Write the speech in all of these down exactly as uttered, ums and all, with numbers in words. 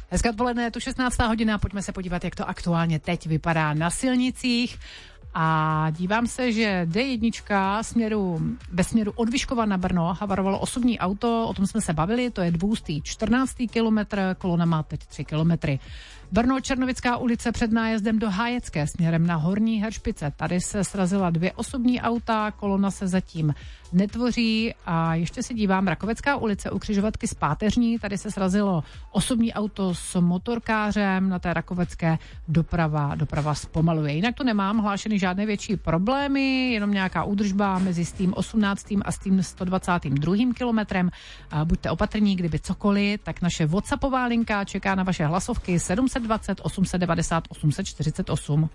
Hezké odpoledne, je tu šestnáctá hodina, pojďme se podívat, jak to aktuálně teď vypadá na silnicích. A dívám se, že D jedna směru, bez směru od Vyškova na Brno havarovalo osobní auto, o tom jsme se bavili, to je dvoustý čtrnáctý kilometr, kolona má teď tři kilometry. Brno, Černovická ulice před nájezdem do Hájecké směrem na Horní Heršpice. Tady se srazila dvě osobní auta, kolona se zatím netvoří a ještě se dívám, Rakovecká ulice u křižovatky z Páteřní, tady se srazilo osobní auto s motorkářem, na té Rakovecké doprava, doprava zpomaluje. Jinak tu nemám hlášeny žádné větší problémy, jenom nějaká údržba mezi s tím osmnáctým a s tím sto dvacátým druhým kilometrem. Buďte opatrní, kdyby cokoliv, tak naše WhatsAppová linka čeká na vaše hlasovky sedm set dvacet, osm set devadesát, osm set čtyřicet osm.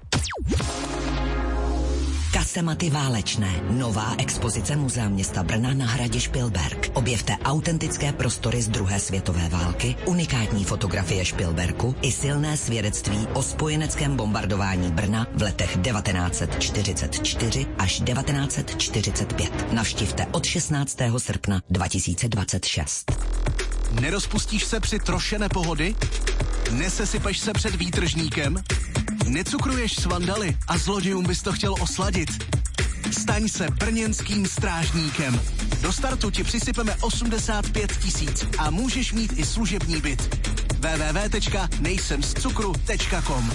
Kasematy válečné. Nová expozice Muzea města Brna na hradě Špilberk. Objevte autentické prostory z druhé světové války, unikátní fotografie Špilberku i silné svědectví o spojeneckém bombardování Brna v letech devatenáct set čtyřicet čtyři až devatenáct set čtyřicet pět. Navštivte od šestnáctého srpna dva tisíce dvacet šest. Nerozpustíš se při troše nepohody? Nesesypeš se před výtržníkem? Necukruješ s vandaly a zlodějům bys to chtěl osladit? Staň se brněnským strážníkem. Do startu ti přisypeme osmdesát pět tisíc a můžeš mít i služební byt. w w w tečka nejsem z cukru tečka com.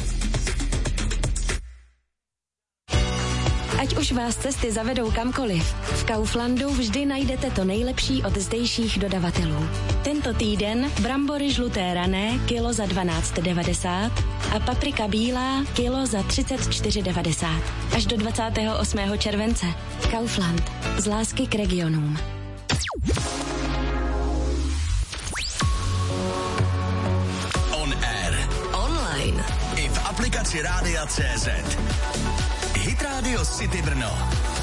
Ať už vás cesty zavedou kamkoliv, v Kauflandu vždy najdete to nejlepší od zdejších dodavatelů. Tento týden brambory žluté rané kilo za dvanáct devadesát a paprika bílá kilo za třicet čtyři devadesát. Až do dvacátého osmého července. Kaufland. Z lásky k regionům. On air. Online. I v aplikaci Rádia C Z. Hit Radio City Brno.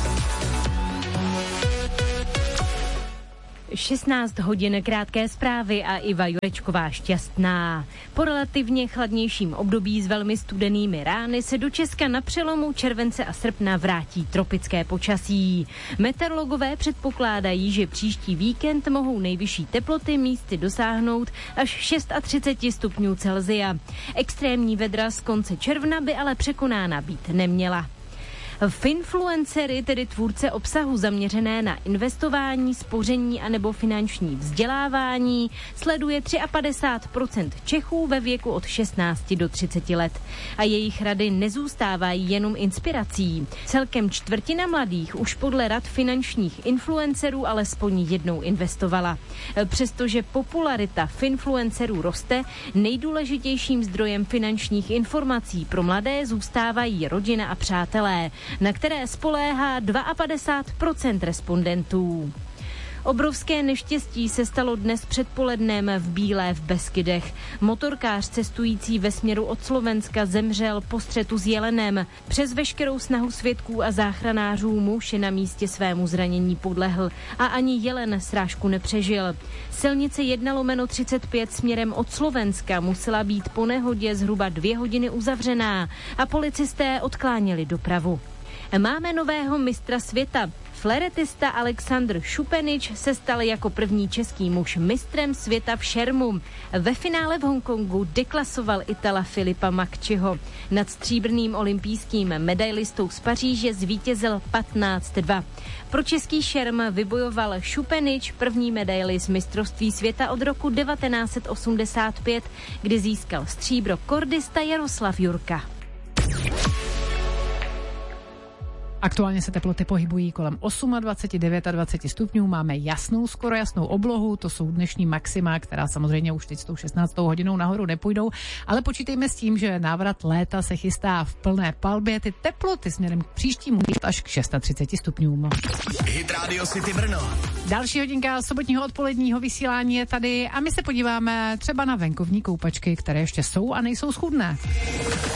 šestnáct hodin, krátké zprávy a Iva Jurečková šťastná. Po relativně chladnějším období s velmi studenými rány se do Česka na přelomu července a srpna vrátí tropické počasí. Meteorologové předpokládají, že příští víkend mohou nejvyšší teploty místy dosáhnout až třicet šest stupňů Celsia. Extrémní vedra z konce června by ale překonána být neměla. Finfluencery, tedy tvůrce obsahu zaměřené na investování, spoření anebo finanční vzdělávání, sleduje padesát tři procent Čechů ve věku od šestnácti do třiceti let. A jejich rady nezůstávají jenom inspirací. Celkem čtvrtina mladých už podle rad finančních influencerů alespoň jednou investovala. Přestože popularita finfluencerů roste, nejdůležitějším zdrojem finančních informací pro mladé zůstávají rodina a přátelé, na které spoléhá padesát dva procent respondentů. Obrovské neštěstí se stalo dnes předpolednem v Bílé v Beskydech. Motorkář cestující ve směru od Slovenska zemřel po střetu s jelenem. Přes veškerou snahu svědků a záchranářů muž na místě svému zranění podlehl a ani jelen srážku nepřežil. Silnice jedna lomeno třicet pět směrem od Slovenska musela být po nehodě zhruba dvě hodiny uzavřená a policisté odkláněli dopravu. Máme nového mistra světa. Fléretista Alexandr Šupenič se stal jako první český muž mistrem světa v šermu. Ve finále v Hongkongu deklasoval Itala Filipa Makčiho. Nad stříbrným olympijským medailistou z Paříže zvítězil patnáct dva. Pro český šerm vybojoval Šupenič první medaili z mistrovství světa od roku devatenáct set osmdesát pět, kdy získal stříbro kordista Jaroslav Jurka. Aktuálně se teploty pohybují kolem dvacet osm, dvacet devět stupňů, máme jasnou, skoro jasnou oblohu, to jsou dnešní maxima, která samozřejmě už teď s tou šestnáctou hodinou nahoru nepůjdou, ale počítejme s tím, že návrat léta se chystá v plné palbě, ty teploty směrem k příštímu až k třiceti šesti stupňům. Hit Radio City Brno. Další hodinka sobotního odpoledního vysílání je tady a my se podíváme třeba na venkovní koupačky, které ještě jsou a nejsou schůdné.